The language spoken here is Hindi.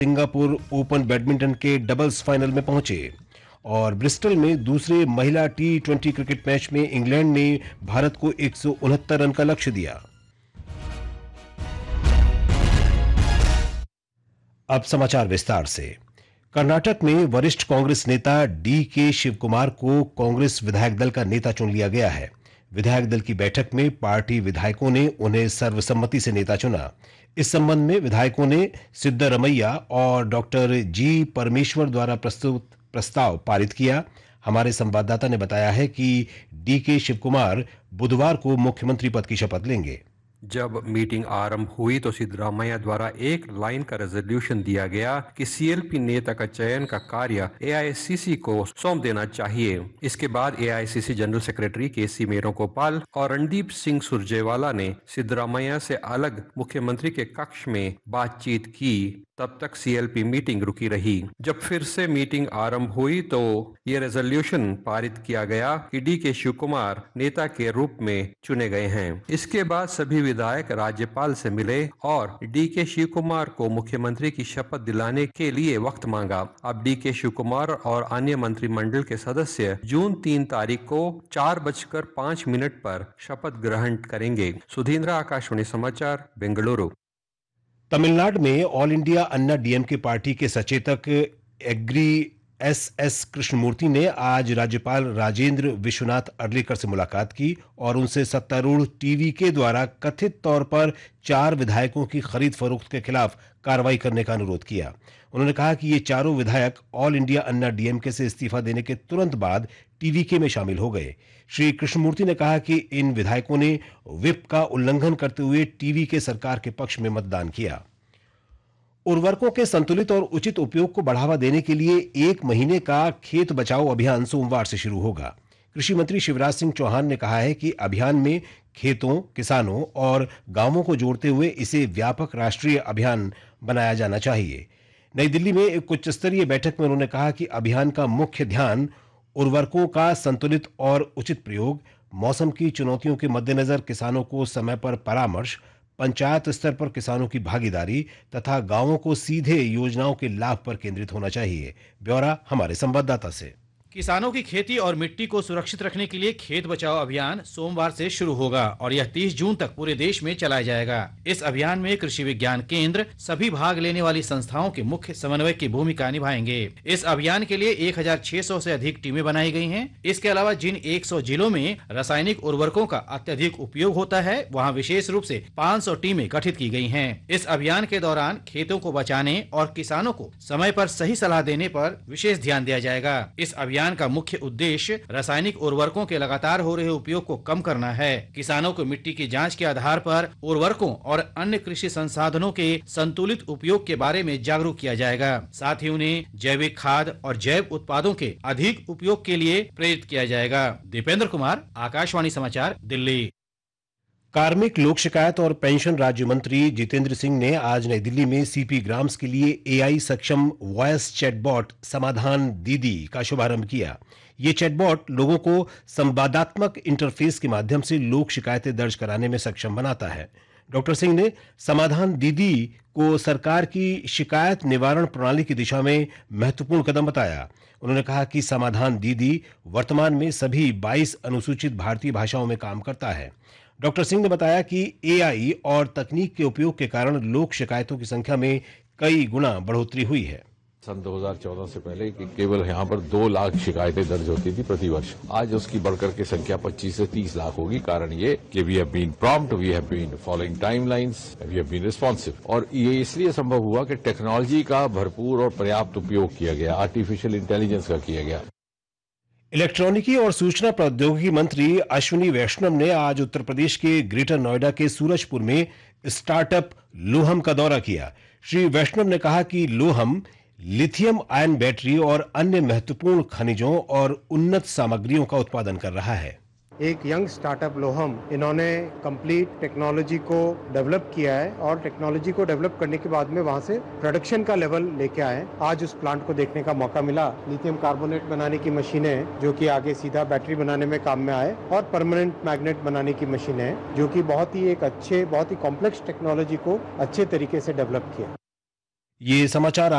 सिंगापुर ओपन बैडमिंटन के डबल्स फाइनल में पहुंचे और ब्रिस्टल में दूसरे महिला T20 क्रिकेट मैच में इंग्लैंड ने भारत को 169 रन का लक्ष्य दिया। अब समाचार विस्तार से। कर्नाटक में वरिष्ठ कांग्रेस नेता D.K. शिवकुमार को कांग्रेस विधायक दल का नेता चुन लिया गया है। विधायक दल की बैठक में पार्टी विधायकों ने उन्हें सर्वसम्मति से नेता चुना। इस संबंध में विधायकों ने सिद्धरमैया और डॉक्टर जी परमेश्वर द्वारा प्रस्तुत प्रस्ताव पारित किया। हमारे संवाददाता ने बताया है कि D.K. शिवकुमार बुधवार को मुख्यमंत्री पद की शपथ लेंगे। जब मीटिंग आरंभ हुई तो सिद्धरामैया द्वारा एक लाइन का रेजोल्यूशन दिया गया कि सीएलपी नेता का चयन का कार्य एआईसीसी को सौंप देना चाहिए। इसके बाद एआईसीसी जनरल सेक्रेटरी केसी वेणुगोपाल और रणदीप सिंह सुरजेवाला ने सिद्धरामैया से अलग मुख्यमंत्री के कक्ष में बातचीत की। तब तक सीएलपी मीटिंग रुकी रही। जब फिर से मीटिंग आरंभ हुई तो ये रेजोल्यूशन पारित किया गया कि D.K. शिवकुमार नेता के रूप में चुने गए हैं। इसके बाद सभी विधायक राज्यपाल से मिले और D.K. शिवकुमार को मुख्यमंत्री की शपथ दिलाने के लिए वक्त मांगा। अब D.K. शिवकुमार और अन्य मंत्रिमंडल के सदस्य जून 3 तारीख को 4:05 पर शपथ ग्रहण करेंगे। सुधींद्र, आकाशवाणी समाचार, बेंगलुरु। तमिलनाडु में ऑल इंडिया अन्ना डीएमके पार्टी के सचेतक एग्री एस कृष्णमूर्ति ने आज राज्यपाल राजेंद्र विश्वनाथ अर्लेकर से मुलाकात की और उनसे सत्तारूढ़ टीवीके द्वारा कथित तौर पर 4 विधायकों की खरीद फरोख्त के खिलाफ कार्रवाई करने का अनुरोध किया। उन्होंने कहा कि ये चारों विधायक ऑल इंडिया अन्ना डीएमके से इस्तीफा देने के तुरंत बाद टीवीके में शामिल हो गए। श्री कृष्णमूर्ति ने कहा कि इन विधायकों ने व्हिप का उल्लंघन करते हुए टीवीके सरकार के पक्ष में मतदान किया। उर्वरकों के संतुलित और उचित उपयोग को बढ़ावा देने के लिए 1 महीने का खेत बचाओ अभियान सोमवार से शुरू होगा। कृषि मंत्री शिवराज सिंह चौहान ने कहा है कि अभियान में खेतों, किसानों और गांवों को जोड़ते हुए इसे व्यापक राष्ट्रीय अभियान बनाया जाना चाहिए। नई दिल्ली में एक उच्च स्तरीय बैठक में उन्होंने कहा कि अभियान का मुख्य ध्यान उर्वरकों का संतुलित और उचित प्रयोग, मौसम की चुनौतियों के मद्देनजर किसानों को समय पर परामर्श, पंचायत स्तर पर किसानों की भागीदारी तथा गांवों को सीधे योजनाओं के लाभ पर केंद्रित होना चाहिए। ब्यौरा हमारे संवाददाता से। किसानों की खेती और मिट्टी को सुरक्षित रखने के लिए खेत बचाओ अभियान सोमवार से शुरू होगा और यह 30 जून तक पूरे देश में चलाया जाएगा। इस अभियान में कृषि विज्ञान केंद्र सभी भाग लेने वाली संस्थाओं के मुख्य समन्वय की भूमिका निभाएंगे। इस अभियान के लिए 1600 से अधिक टीमें बनाई गई हैं। इसके अलावा जिन 100 जिलों में रासायनिक उर्वरकों का अत्यधिक उपयोग होता है, वहाँ विशेष रूप से 500 टीमें गठित की गई हैं। इस अभियान के दौरान खेतों को बचाने और किसानों को समय पर सही सलाह देने पर विशेष ध्यान दिया जाएगा। इस अभियान का मुख्य उद्देश्य रासायनिक उर्वरकों के लगातार हो रहे उपयोग को कम करना है। किसानों को मिट्टी की जांच के आधार पर उर्वरकों और अन्य कृषि संसाधनों के संतुलित उपयोग के बारे में जागरूक किया जाएगा। साथ ही उन्हें जैविक खाद और जैव उत्पादों के अधिक उपयोग के लिए प्रेरित किया जाएगा। दीपेंद्र कुमार, आकाशवाणी समाचार, दिल्ली। कार्मिक, लोक शिकायत और पेंशन राज्य मंत्री जितेंद्र सिंह ने आज नई दिल्ली में सीपी ग्राम्स के लिए एआई सक्षम वॉयस चैटबॉट समाधान दीदी का शुभारंभ किया। ये चैटबॉट लोगों को संवादात्मक इंटरफेस के माध्यम से लोक शिकायतें दर्ज कराने में सक्षम बनाता है। डॉक्टर सिंह ने समाधान दीदी को सरकार की शिकायत निवारण प्रणाली की दिशा में महत्वपूर्ण कदम बताया। उन्होंने कहा कि समाधान दीदी वर्तमान में सभी 22 अनुसूचित भारतीय भाषाओं में काम करता है। डॉक्टर सिंह ने बताया कि एआई और तकनीक के उपयोग के कारण लोक शिकायतों की संख्या में कई गुना बढ़ोतरी हुई है। सन 2014 से पहले कि केवल यहाँ पर 2 लाख शिकायतें दर्ज होती थी प्रति वर्ष। आज उसकी बढ़कर के संख्या 25 से 30 लाख होगी। कारण ये कि we have been prompt, we have been following timelines, we have been responsive. और ये इसलिए संभव हुआ कि टेक्नोलॉजी का भरपूर और पर्याप्त उपयोग किया गया, आर्टिफिशियल इंटेलिजेंस का किया गया। इलेक्ट्रॉनिकी और सूचना प्रौद्योगिकी मंत्री अश्विनी वैष्णव ने आज उत्तर प्रदेश के ग्रेटर नोएडा के सूरजपुर में स्टार्टअप लोहम का दौरा किया। श्री वैष्णव ने कहा कि लोहम लिथियम आयन बैटरी और अन्य महत्वपूर्ण खनिजों और उन्नत सामग्रियों का उत्पादन कर रहा है। एक यंग स्टार्टअप लोहम, इन्होंने कंप्लीट टेक्नोलॉजी को डेवलप किया है और टेक्नोलॉजी को डेवलप करने के बाद में वहां से प्रोडक्शन का लेवल लेके आए। आज उस प्लांट को देखने का मौका मिला। लिथियम कार्बोनेट बनाने की मशीनें जो कि आगे सीधा बैटरी बनाने में काम में आए और परमानेंट मैग्नेट बनाने की मशीनें जो कि बहुत ही कॉम्प्लेक्स टेक्नोलॉजी को अच्छे तरीके से डेवलप किया। ये समाचार